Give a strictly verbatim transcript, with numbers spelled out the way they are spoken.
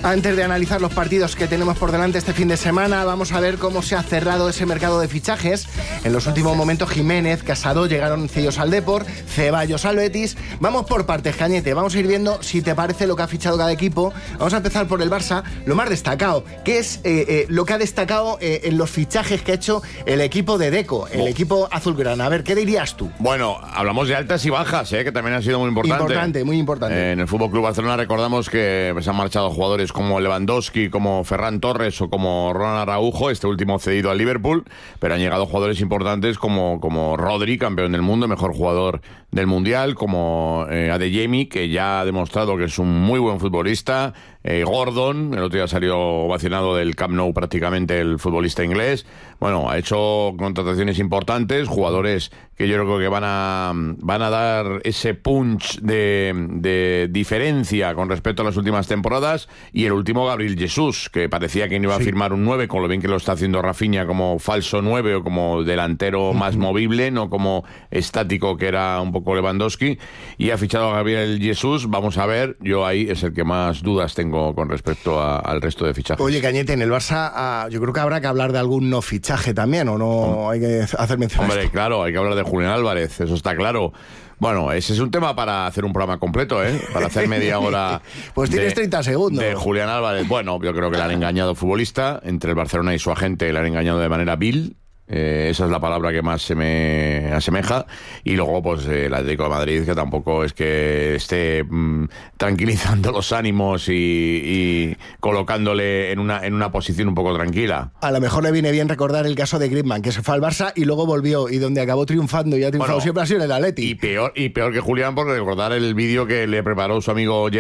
Antes de analizar los partidos que tenemos por delante este fin de semana, vamos a ver cómo se ha cerrado ese mercado de fichajes. En los últimos momentos, Jiménez, Casado llegaron cedidos al Depor, Ceballos al Betis. Vamos por partes, Cañete. Vamos a ir viendo si te parece lo que ha fichado cada equipo. Vamos a empezar por el Barça, lo más destacado, que es eh, eh, lo que ha destacado eh, en los fichajes que ha hecho el equipo de Deco, el oh. equipo azulgrana. A ver, ¿qué dirías tú? Bueno, hablamos de altas y bajas, ¿eh? Que también ha sido muy importante. Importante, muy importante. Eh, en el F C Barcelona recordamos que se han marchado jugadores como Lewandowski, como Ferran Torres o como Ronald Araujo, este último cedido al Liverpool, pero han llegado jugadores importantes como, como Rodri, campeón del mundo, mejor jugador del Mundial, como eh, Adeyemi, que ya ha demostrado que es un muy buen futbolista, eh, Gordon, el otro día salió ovacionado del Camp Nou prácticamente el futbolista inglés. Bueno, ha hecho contrataciones importantes, jugadores que yo creo que van a van a dar ese punch de, de diferencia con respecto a las últimas temporadas, y el último Gabriel Jesús, que parecía que no iba sí. a firmar un nueve, con lo bien que lo está haciendo Rafinha como falso nueve o como delantero uh-huh. más movible, no como estático que era un poco Lewandowski, y ha fichado a Gabriel Jesús. Vamos a ver, yo ahí es el que más dudas tengo con respecto a, al resto de fichajes. Oye, Cañete, en el Barça uh, yo creo que habrá que hablar de algún no fichaje también, ¿o no? Hay que hacer mención. Hombre, claro, hay que hablar de Julián Álvarez, eso está claro. Bueno, ese es un tema para hacer un programa completo, ¿eh? Para hacer media hora. Pues tienes de, treinta segundos. De Julián Álvarez. Bueno, yo creo que le han engañado futbolista. Entre el Barcelona y su agente le han engañado de manera vil. Eh, esa es la palabra que más se me asemeja. Y luego, pues, eh, el Atlético de Madrid, que tampoco es que esté mmm, tranquilizando los ánimos y, y colocándole en una, en una posición un poco tranquila. A lo mejor le viene bien recordar el caso de Griezmann, que se fue al Barça y luego volvió, y donde acabó triunfando y ha triunfado bueno, siempre ha sido en el Atleti. Y peor, y peor que Julián, por recordar el vídeo que le preparó su amigo